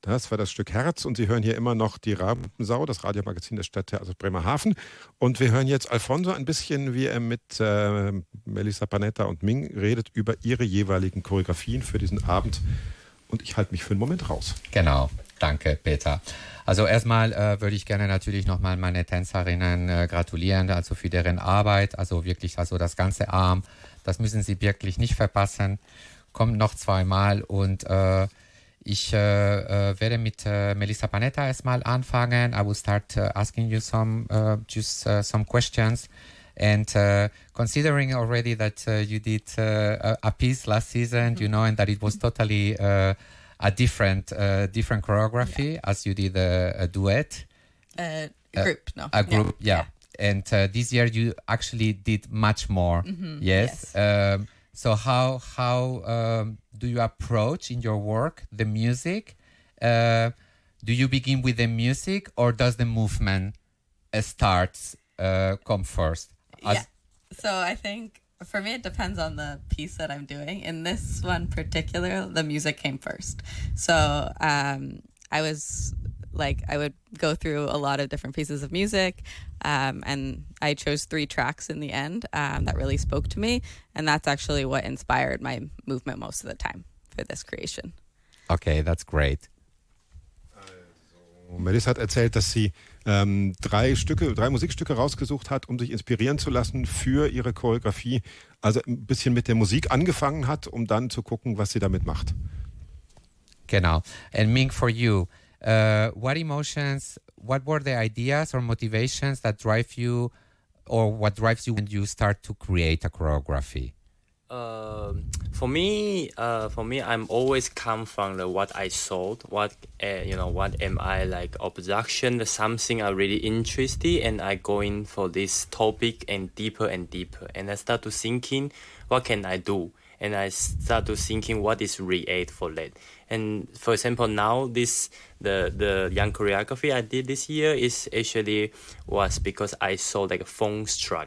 Das war das Stück Herz und Sie hören hier immer noch die Rabensau, das Radiomagazin der Stadttheaters Bremerhaven. Und wir hören jetzt Alfonso ein bisschen, wie er mit Melissa Panetta und Ming redet über ihre jeweiligen Choreografien für diesen Abend. Und ich halte mich für einen Moment raus. Genau, danke Peter. Also erstmal würde ich gerne natürlich nochmal meine Tänzerinnen gratulieren, also für deren Arbeit. Also wirklich, also das ganze Abend, das müssen Sie wirklich nicht verpassen. Kommt noch zweimal und ich werde mit Melissa Panetta erstmal anfangen. I will start asking you some questions. And considering already that you did a piece last season, you know, and that it was totally a different choreography, as you did a duet. A group, no. A group, yeah. And this year you actually did much more. Yes. So how do you approach in your work the music? Do you begin with the music, or does the movement come first? So I think for me it depends on the piece that I'm doing. In this one particular, the music came first. So I would go through a lot of different pieces of music, and I chose 3 tracks in the end that really spoke to me, and that's actually what inspired my movement most of the time for this creation. Okay, that's great. Melissa hat erzählt, dass sie 3 Musikstücke rausgesucht hat, um sich inspirieren zu lassen für ihre Choreografie. Also ein bisschen mit der Musik angefangen hat, um dann zu gucken, was sie damit macht. Genau. And Ming, for you, what were the ideas or motivations that drive you, or what drives you when you start to create a choreography? For me, I'm always come from what I saw, what am I like obstruction, something I really interested, and I go in for this topic and deeper, and I start to thinking, what can I do? And I start to thinking what is create for that. And for example, now the young choreography I did this year is actually was because I saw like a phone struck.